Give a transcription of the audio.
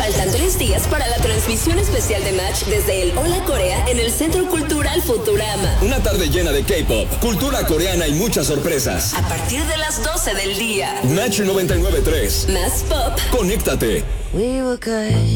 Faltan 3 días para la transmisión especial de Match desde el Hola Corea en el Centro Cultural Futurama. Una tarde llena de K-pop, cultura coreana y muchas sorpresas. A partir de las 12 del día. Match 99.3. Más pop. Conéctate. We were good.